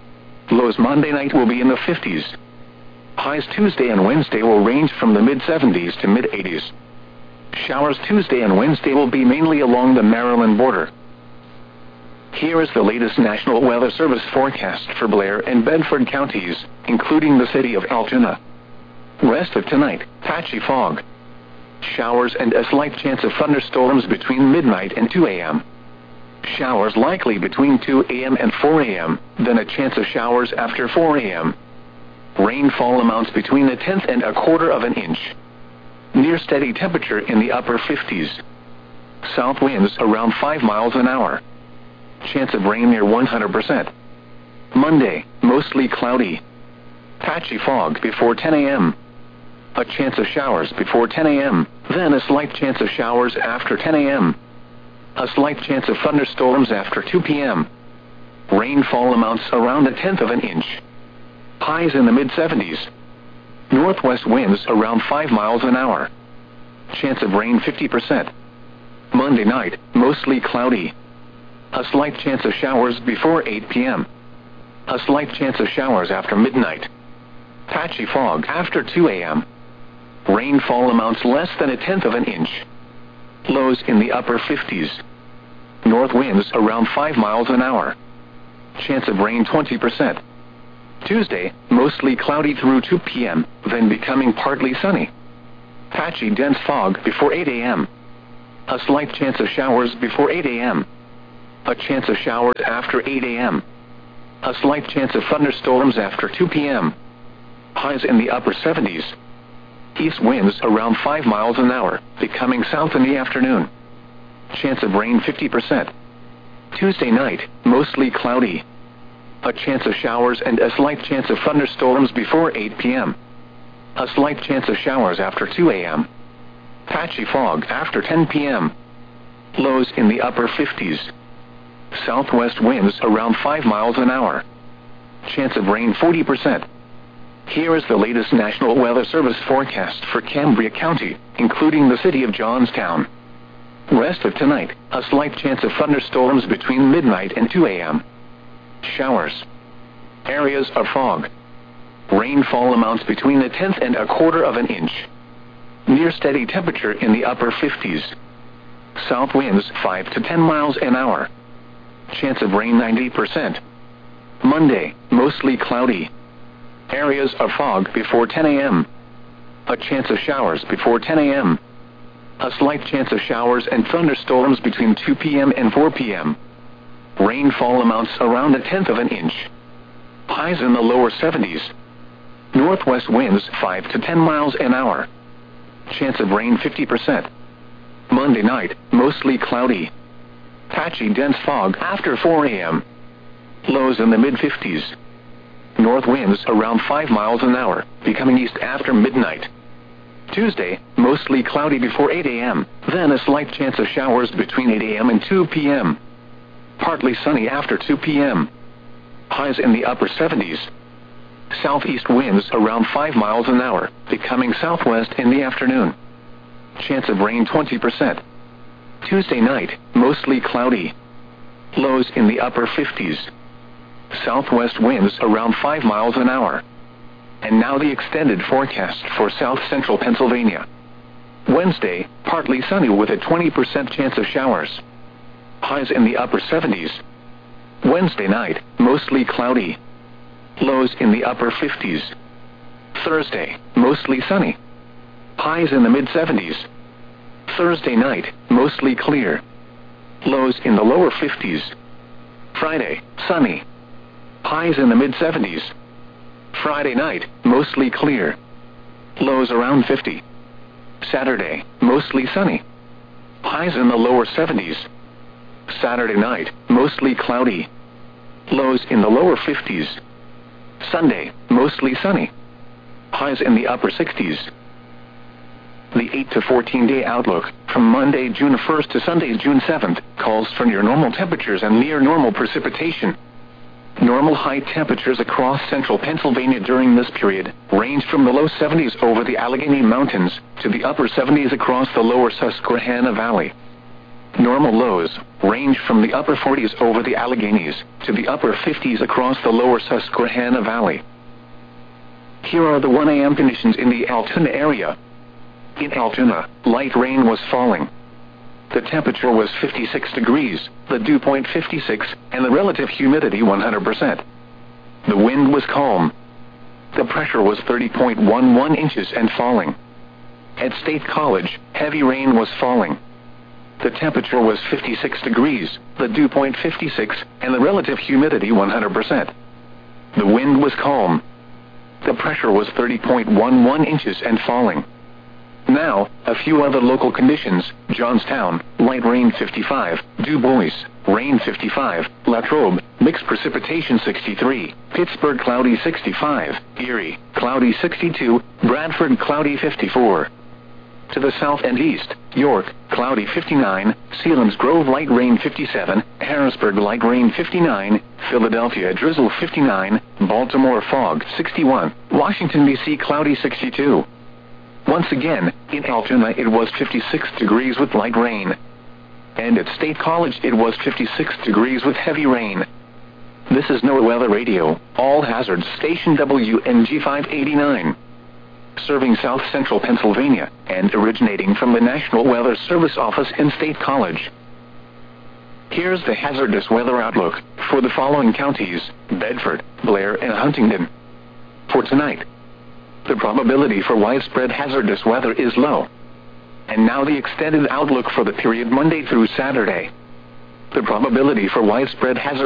Lows Monday night will be in the fifties. Highs Tuesday and Wednesday will range from the mid seventies to mid eighties. Showers Tuesday and Wednesday will be mainly along the Maryland border. Here is the latest National Weather Service forecast for Blair and Bedford counties, including the city of Altoona. Rest of tonight, patchy fog. Showers and a slight chance of thunderstorms between midnight and two A M Showers likely between two A M and four A M, then a chance of showers after four A M Rainfall amounts between a tenth and a quarter of an inch. Near steady temperature in the upper fifties. South winds around five miles an hour. Chance of rain near one hundred percent. Monday, mostly cloudy. Patchy fog before ten A M A chance of showers before ten A M, then a slight chance of showers after ten A M A slight chance of thunderstorms after two P M Rainfall amounts around a tenth of an inch. Highs in the mid seventies. Northwest winds around five miles an hour. Chance of rain fifty percent. Monday night, mostly cloudy. A slight chance of showers before eight P M A slight chance of showers after midnight. Patchy fog after two A M Rainfall amounts less than a tenth of an inch. Lows in the upper fifties. North winds around five miles an hour. Chance of rain twenty percent. Tuesday, mostly cloudy through two p m, then becoming partly sunny. Patchy dense fog before eight a m A slight chance of showers before eight a m A chance of showers after eight a m A slight chance of thunderstorms after two p m Highs in the upper seventies. East winds around five miles an hour, becoming south in the afternoon. Chance of rain fifty percent. Tuesday night, mostly cloudy. A chance of showers and a slight chance of thunderstorms before eight p m A slight chance of showers after two a m Patchy fog after ten p m Lows in the upper fifties. Southwest winds around five miles an hour. Chance of rain forty percent. Here is the latest National Weather Service forecast for Cambria County, including the city of Johnstown. Rest of tonight, a slight chance of thunderstorms between midnight and two a m Showers. Areas of fog. Rainfall amounts between a tenth and a quarter of an inch. Near steady temperature in the upper fifties. South winds five to ten miles an hour. Chance of rain ninety percent. Monday, mostly cloudy. Areas of fog before ten a m A chance of showers before ten a m A slight chance of showers and thunderstorms between two p m and four p m Rainfall amounts around a tenth of an inch. Highs in the lower seventies. Northwest winds five to ten miles an hour. Chance of rain fifty percent. Monday night, mostly cloudy. Patchy dense fog after four a m Lows in the mid fifties. North winds around five miles an hour, becoming east after midnight. Tuesday, mostly cloudy before eight a m, then a slight chance of showers between eight a m and two p m Partly sunny after two p m Highs in the upper seventies. Southeast winds around five miles an hour, becoming southwest in the afternoon. Chance of rain twenty percent. Tuesday night, mostly cloudy. Lows in the upper fifties. Southwest winds around five miles an hour. And now the extended forecast for south central Pennsylvania. Wednesday, partly sunny with a twenty percent chance of showers. Highs in the upper seventies. Wednesday night, mostly cloudy. Lows in the upper fifties. Thursday, mostly sunny. Highs in the mid seventies. Thursday night, mostly clear. Lows in the lower fifties. Friday, sunny. Highs in the mid seventies. Friday night, mostly clear. Lows around fifty. Saturday, mostly sunny. Highs in the lower seventies. Saturday night, mostly cloudy. Lows in the lower fifties. Sunday, mostly sunny. Highs in the upper sixties. The eight to fourteen day outlook, from Monday, June first to Sunday, June seventh, calls for near normal temperatures and near normal precipitation. Normal high temperatures across central Pennsylvania during this period range from the low seventies over the Allegheny Mountains to the upper seventies across the lower Susquehanna Valley. Normal lows range from the upper forties over the Alleghenies to the upper fifties across the lower Susquehanna Valley. Here are the one a m conditions in the Altoona area. In Altoona, light rain was falling. The temperature was fifty-six degrees, the dew point fifty-six, and the relative humidity one hundred percent. The wind was calm. The pressure was thirty point one one inches and falling. At State College, heavy rain was falling. The temperature was fifty-six degrees, the dew point fifty-six, and the relative humidity one hundred percent. The wind was calm. The pressure was thirty point one one inches and falling. Now, a few other local conditions: Johnstown, light rain fifty-five, Du Bois, rain fifty-five, Latrobe, mixed precipitation sixty-three, Pittsburgh cloudy sixty-five, Erie, cloudy sixty-two, Bradford cloudy fifty-four. To the south and east, York, cloudy fifty-nine, Selinsgrove light rain fifty-seven, Harrisburg light rain fifty-nine, Philadelphia drizzle fifty-nine, Baltimore fog sixty-one, Washington D C cloudy sixty-two. Once again, in Altoona it was fifty-six degrees with light rain. And at State College it was fifty-six degrees with heavy rain. This is NOAA Weather Radio, all hazards station W N G five eighty-nine. Serving south central Pennsylvania, and originating from the National Weather Service office in State College. Here's the hazardous weather outlook for the following counties: Bedford, Blair, and Huntingdon. For tonight, the probability for widespread hazardous weather is low. And now the extended outlook for the period Monday through Saturday. The probability for widespread hazardous